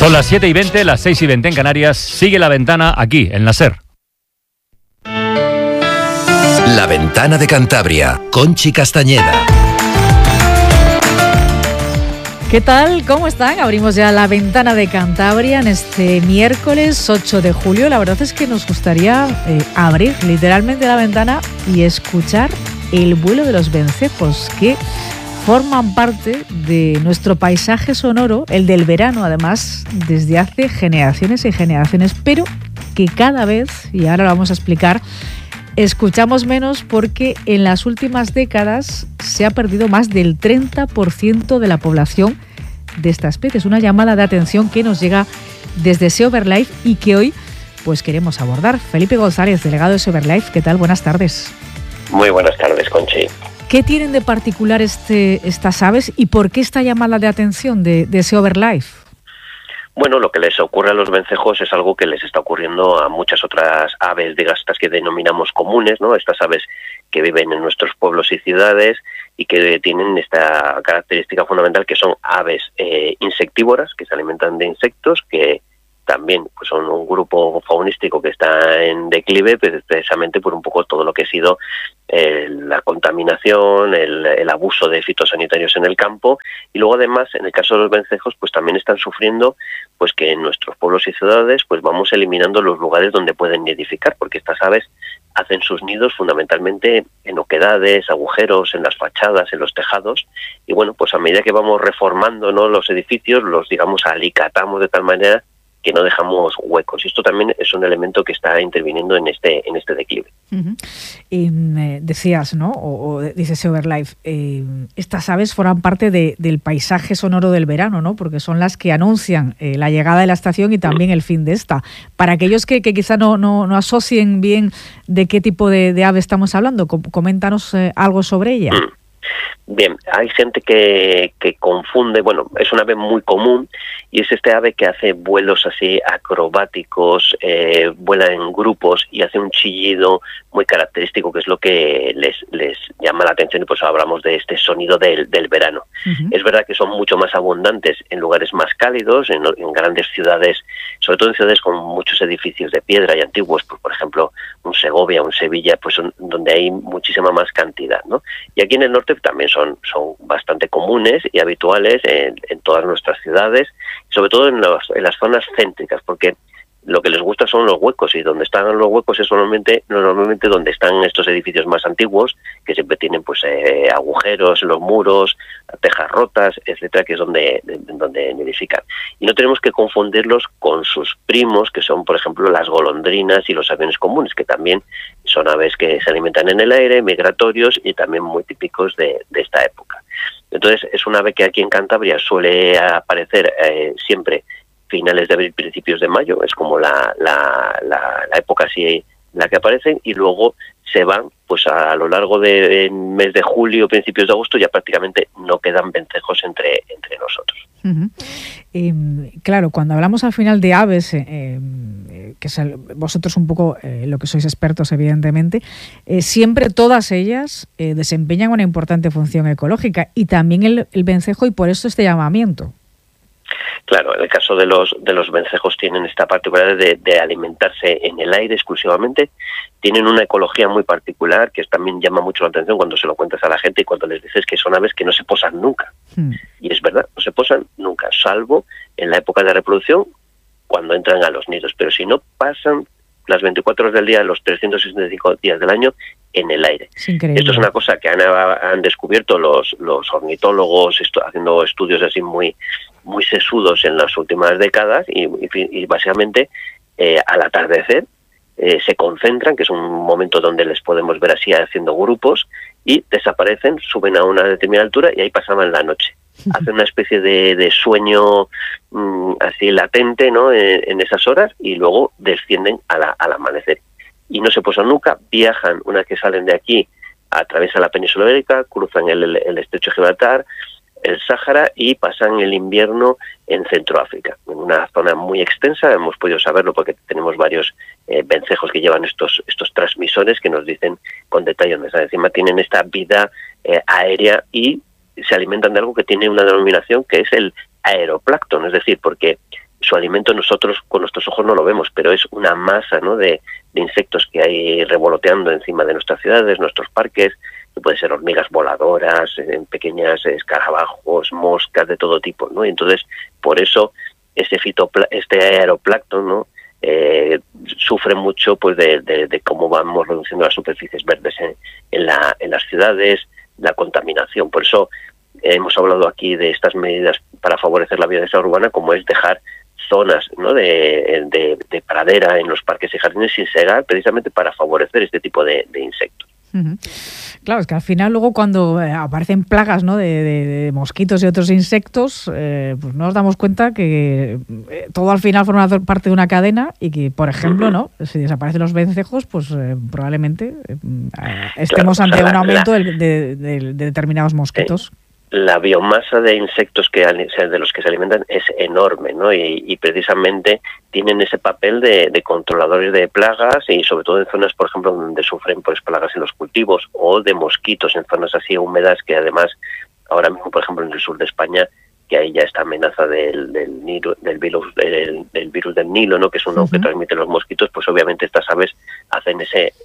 Son las 7:20, las 6:20 en Canarias. Sigue La Ventana aquí, en la SER. La Ventana de Cantabria, Conchi Castañeda. ¿Qué tal? ¿Cómo están? Abrimos ya La Ventana de Cantabria en este miércoles 8 de julio. La verdad es que nos gustaría abrir literalmente la ventana y escuchar el vuelo de los vencejos, que forman parte de nuestro paisaje sonoro, el del verano además, desde hace generaciones y generaciones, pero que cada vez, y ahora lo vamos a explicar, escuchamos menos porque en las últimas décadas se ha perdido más del 30% de la población de esta especie. Es una llamada de atención que nos llega desde SeoBirdLife y que hoy pues queremos abordar. Felipe González, delegado de SeoBirdLife, ¿qué tal? Buenas tardes. Muy buenas tardes, Conchi. ¿Qué tienen de particular estas aves y por qué esta llamada de atención de SeoBirdLife? Bueno, lo que les ocurre a los vencejos es algo que les está ocurriendo a muchas otras aves, de estas que denominamos comunes, ¿no? Estas aves que viven en nuestros pueblos y ciudades y que tienen esta característica fundamental, que son aves insectívoras, que se alimentan de insectos, que también pues son un grupo faunístico que está en declive, precisamente por un poco todo lo que ha sido la contaminación, el abuso de fitosanitarios en el campo, y luego además en el caso de los vencejos pues también están sufriendo pues que en nuestros pueblos y ciudades pues vamos eliminando los lugares donde pueden nidificar, porque estas aves hacen sus nidos fundamentalmente en oquedades, agujeros, en las fachadas, en los tejados, y bueno, pues a medida que vamos reformando, ¿no?, los edificios, los digamos alicatamos de tal manera que no dejamos huecos. Y esto también es un elemento que está interviniendo en este declive. Uh-huh. Decías, ¿no?, o dice SeoBirdLife, estas aves forman parte del paisaje sonoro del verano, ¿no?, porque son las que anuncian la llegada de la estación y también el fin de esta. Para aquellos que quizá no asocien bien de qué tipo de ave estamos hablando, coméntanos algo sobre ella. Bien, hay gente que confunde, bueno, es una ave muy común y es este ave que hace vuelos así acrobáticos, vuela en grupos y hace un chillido muy característico, que es lo que les llama la atención, y por eso hablamos de este sonido del verano. Uh-huh. Es verdad que son mucho más abundantes en lugares más cálidos, en grandes ciudades, sobre todo en ciudades con muchos edificios de piedra y antiguos, pues, por ejemplo, un Segovia, un Sevilla, pues son donde hay muchísima más cantidad, ¿no? Y aquí en el norte también son bastante comunes y habituales en todas nuestras ciudades, sobre todo en las zonas céntricas, porque lo que les gusta son los huecos, y donde están los huecos es normalmente donde están estos edificios más antiguos, que siempre tienen pues agujeros en los muros, tejas rotas, etcétera, que es donde nidifican. Y no tenemos que confundirlos con sus primos, que son, por ejemplo, las golondrinas y los aviones comunes, que también son aves que se alimentan en el aire, migratorios y también muy típicos de esta época. Entonces, es una ave que aquí en Cantabria suele aparecer siempre finales de abril, principios de mayo, es como la época así en la que aparecen, y luego se van pues a lo largo del mes de julio, principios de agosto, ya prácticamente no quedan vencejos entre nosotros. Uh-huh. Claro, cuando hablamos al final de aves, que es vosotros un poco lo que sois expertos evidentemente, siempre todas ellas desempeñan una importante función ecológica, y también el vencejo, y por eso este llamamiento. Claro, en el caso de los vencejos tienen esta particularidad de alimentarse en el aire exclusivamente. Tienen una ecología muy particular que también llama mucho la atención cuando se lo cuentas a la gente y cuando les dices que son aves que no se posan nunca. Y es verdad, no se posan nunca, salvo en la época de reproducción, cuando entran a los nidos. Pero si no, pasan las 24 horas del día, los 365 días del año en el aire. Esto es una cosa que han descubierto los ornitólogos haciendo estudios así muy sesudos en las últimas décadas, y básicamente al atardecer se concentran, que es un momento donde les podemos ver así haciendo grupos, y desaparecen, suben a una determinada altura y ahí pasaban la noche. Hacen una especie de sueño así latente, ¿no?, en esas horas, y luego descienden al amanecer. Y no se posan nunca, viajan una vez que salen de aquí, atraviesan la península ibérica, cruzan el estrecho de Gibraltar, el Sáhara, y pasan el invierno en Centroáfrica, en una zona muy extensa. Hemos podido saberlo porque tenemos varios vencejos que llevan estos transmisores que nos dicen con detalle dónde están. Encima tienen esta vida aérea y se alimentan de algo que tiene una denominación que es el aeroplancton, es decir, porque su alimento nosotros con nuestros ojos no lo vemos, pero es una masa, ¿no?, de insectos que hay revoloteando encima de nuestras ciudades, nuestros parques, que pueden ser hormigas voladoras, pequeñas escarabajos, moscas de todo tipo, ¿no? Y entonces, por eso, este aeroplancton, ¿no?, sufre mucho pues de cómo vamos reduciendo las superficies verdes en las ciudades, la contaminación. Por eso hemos hablado aquí de estas medidas para favorecer la biodiversidad urbana, como es dejar zonas, ¿no?, de pradera en los parques y jardines sin segar, precisamente para favorecer este tipo de insectos. Claro, es que al final luego cuando aparecen plagas, ¿no?, de mosquitos y otros insectos, pues nos damos cuenta que todo al final forma parte de una cadena y que, por ejemplo, ¿no?, si desaparecen los vencejos, pues probablemente estemos ante un aumento de determinados mosquitos. La biomasa de insectos de los que se alimentan es enorme, ¿no? Y precisamente tienen ese papel de controladores de plagas, y sobre todo en zonas, por ejemplo, donde sufren pues plagas en los cultivos, o de mosquitos en zonas así húmedas, que además ahora mismo, por ejemplo, en el sur de España, que ahí ya está amenaza del virus del Nilo, ¿no?, que es uno que transmite los mosquitos. Pues obviamente estas aves hacen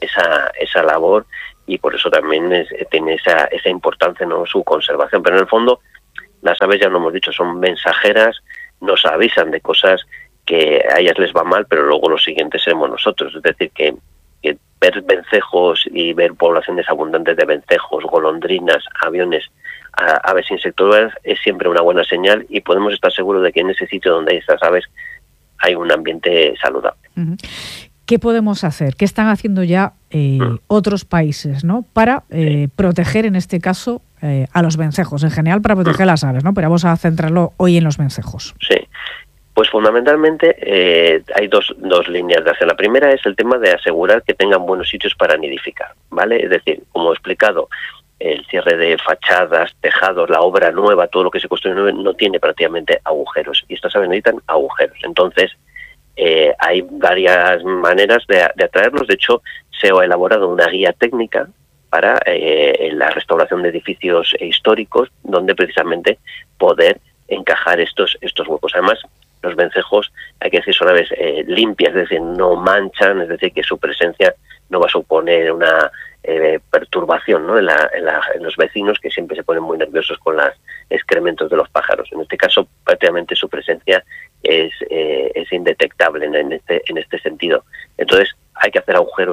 esa labor, y por eso también tiene esa importancia, ¿no?, su conservación. Pero en el fondo, las aves, ya lo hemos dicho, son mensajeras, nos avisan de cosas que a ellas les va mal, pero luego los siguientes seremos nosotros. Es decir, que ver vencejos y ver poblaciones abundantes de vencejos, golondrinas, aviones, aves insectívoras es siempre una buena señal, y podemos estar seguros de que en ese sitio donde hay estas aves hay un ambiente saludable. ¿Qué podemos hacer? ¿Qué están haciendo ya otros países, ¿no?, para proteger, en este caso, a los vencejos, en general para proteger a las aves, ¿no? Pero vamos a centrarlo hoy en los vencejos. Sí. Pues fundamentalmente hay dos líneas de acción. La primera es el tema de asegurar que tengan buenos sitios para nidificar, ¿vale? Es decir, como he explicado, el cierre de fachadas, tejados, la obra nueva, todo lo que se construye no tiene prácticamente agujeros, y estas aves necesitan agujeros. Entonces, hay varias maneras de atraerlos. De hecho, se ha elaborado una guía técnica para la restauración de edificios históricos, donde precisamente poder encajar estos huecos. Además, los vencejos, hay que decir, son aves limpias, es decir, no manchan, es decir, que su presencia no va a suponer una perturbación, ¿no?, en los vecinos, que siempre se ponen muy nerviosos con los excrementos de los pájaros. En este caso, prácticamente su presencia es indetectable en este sentido. Entonces, hay que hacer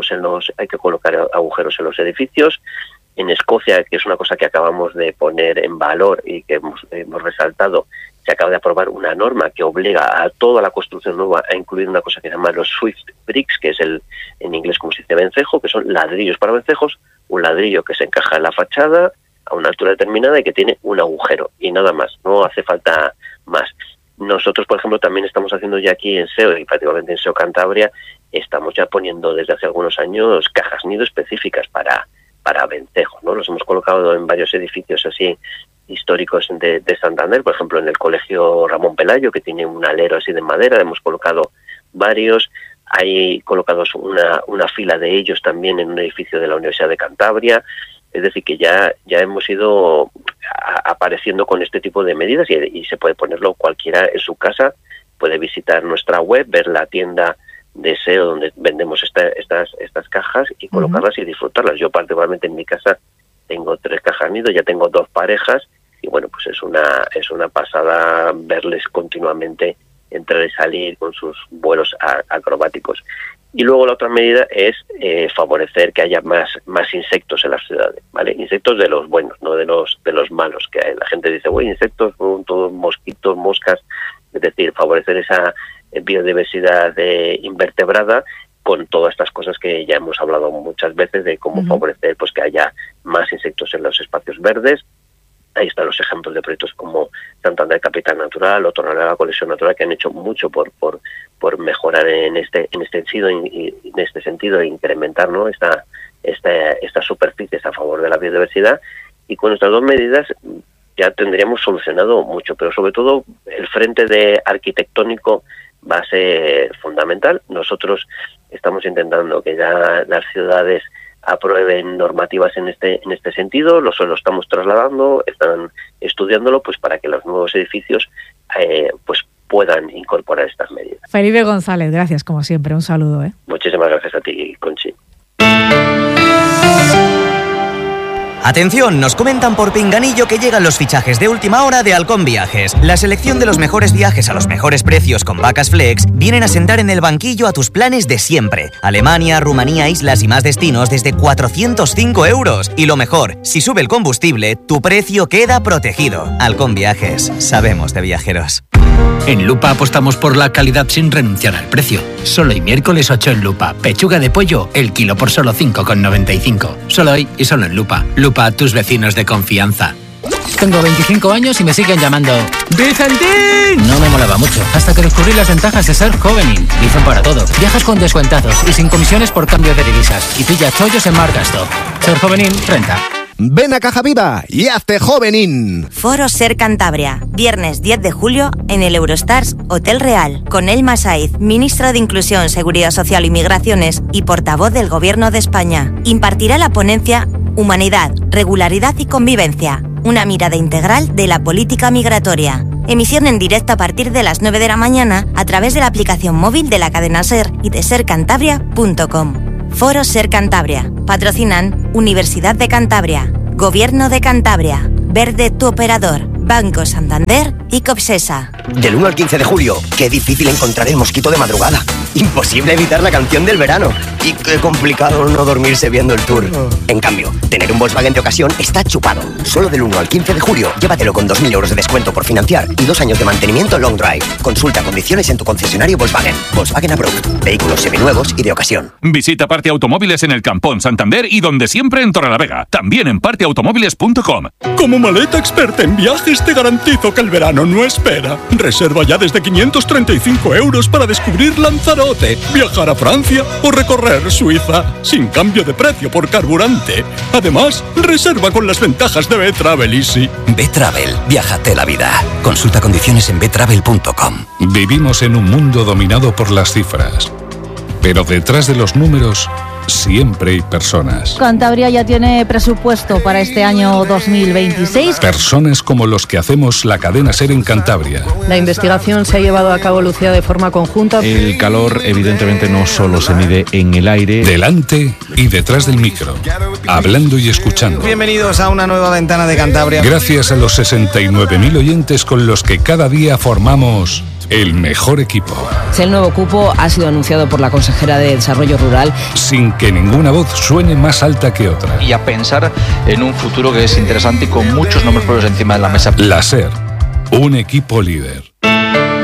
hay que colocar agujeros en los edificios. En Escocia, que es una cosa que acabamos de poner en valor y que hemos resaltado, se acaba de aprobar una norma que obliga a toda la construcción nueva a incluir una cosa que se llama los Swift Bricks, que es en inglés como se dice vencejo, que son ladrillos para vencejos, un ladrillo que se encaja en la fachada a una altura determinada y que tiene un agujero, y nada más, no hace falta más. Nosotros, por ejemplo, también estamos haciendo ya aquí en SEO, y prácticamente en SEO Cantabria, estamos ya poniendo desde hace algunos años cajas nido específicas para vencejos, ¿no? Los hemos colocado en varios edificios así históricos de Santander, por ejemplo en el Colegio Ramón Pelayo, que tiene un alero así de madera, hemos colocado varios. Hay colocados una fila de ellos también en un edificio de la Universidad de Cantabria. Es decir, que ya hemos ido apareciendo con este tipo de medidas, y se puede ponerlo cualquiera en su casa. Puede visitar nuestra web, ver la tienda de SEO donde vendemos estas cajas, y colocarlas y disfrutarlas. Yo particularmente en mi casa tengo 3 cajas nido, ya tengo 2 parejas, y bueno, pues es una pasada verles continuamente entrar y salir con sus vuelos acrobáticos. Y luego la otra medida es favorecer que haya más insectos en las ciudades, ¿vale? Insectos de los buenos, no de los malos, que la gente dice, bueno, insectos, todos mosquitos, moscas. Es decir, favorecer esa biodiversidad invertebrada, con todas estas cosas que ya hemos hablado muchas veces de cómo favorecer pues que haya más insectos en los espacios verdes. Ahí están los ejemplos de proyectos como Santander Capital Natural o Torrelavega Colección Natural, que han hecho mucho por mejorar en este sentido, e incrementar, ¿no?, estas superficies a favor de la biodiversidad. Y con estas 2 medidas ya tendríamos solucionado mucho, pero sobre todo el frente de arquitectónico va a ser fundamental. Nosotros estamos intentando que ya las ciudades aprueben normativas en este sentido, lo estamos trasladando, están estudiándolo, pues para que los nuevos edificios pues puedan incorporar estas medidas. Felipe González, gracias como siempre, un saludo. Muchísimas gracias a ti, Conchi. Atención, nos comentan por pinganillo que llegan los fichajes de última hora de Halcón Viajes. La selección de los mejores viajes a los mejores precios con Vacas Flex vienen a sentar en el banquillo a tus planes de siempre. Alemania, Rumanía, islas y más destinos desde 405 euros. Y lo mejor, si sube el combustible, tu precio queda protegido. Halcón Viajes, sabemos de viajeros. En Lupa apostamos por la calidad sin renunciar al precio. Solo hoy miércoles 8 en Lupa. Pechuga de pollo, el kilo por solo 5,95. Solo hoy y solo en Lupa. Lupa, tus vecinos de confianza. Tengo 25 años y me siguen llamando ¡Vicentín! No me molaba mucho, hasta que descubrí las ventajas de ser Jovenin. Dicen para todo. Viajas con descuentados y sin comisiones por cambio de divisas. Y pilla chollos en Marcasto. Ser Jovenin, renta. Ven a Caja Viva y hazte Jovenin. Foro Ser Cantabria, viernes 10 de julio en el Eurostars Hotel Real, con Elma Saiz, ministra de Inclusión, Seguridad Social y Migraciones y portavoz del Gobierno de España. Impartirá la ponencia Humanidad, Regularidad y Convivencia, una mirada integral de la política migratoria. Emisión en directo a partir de las 9 de la mañana a través de la aplicación móvil de la cadena SER y de sercantabria.com. Foro Ser Cantabria. Patrocinan Universidad de Cantabria, Gobierno de Cantabria, Verde tu operador, Banco Santander y Copsesa. Del 1 al 15 de julio, qué difícil encontrar el mosquito de madrugada. Imposible evitar la canción del verano. Y qué complicado no dormirse viendo el Tour. En cambio, tener un Volkswagen de ocasión está chupado. Solo del 1 al 15 de julio, llévatelo con 2.000 euros de descuento por financiar y 2 años de mantenimiento long drive. Consulta condiciones en tu concesionario Volkswagen. Volkswagen Approved. Vehículos seminuevos y de ocasión. Visita Parte Automóviles en el Campón, Santander y donde siempre en Torrelavega. También en parteautomóviles.com. Como maleta experta en viajes te garantizo que el verano no espera. Reserva ya desde 535 euros para descubrir Lanzarote, viajar a Francia o recorrer Suiza sin cambio de precio por carburante. Además, reserva con las ventajas de B-Travel Easy. B-Travel, viájate la vida. Consulta condiciones en btravel.com. Vivimos en un mundo dominado por las cifras, pero detrás de los números siempre hay personas. Cantabria ya tiene presupuesto para este año 2026. Personas como los que hacemos la cadena SER en Cantabria. La investigación se ha llevado a cabo, Lucía, de forma conjunta. El calor evidentemente no solo se mide en el aire. Delante y detrás del micro, hablando y escuchando. Bienvenidos a una nueva ventana de Cantabria. Gracias a los 69.000 oyentes con los que cada día formamos el mejor equipo. El nuevo cupo ha sido anunciado por la consejera de Desarrollo Rural. Sin que ninguna voz suene más alta que otra. Y a pensar en un futuro que es interesante y con muchos nombres propios encima de la mesa. La SER, un equipo líder.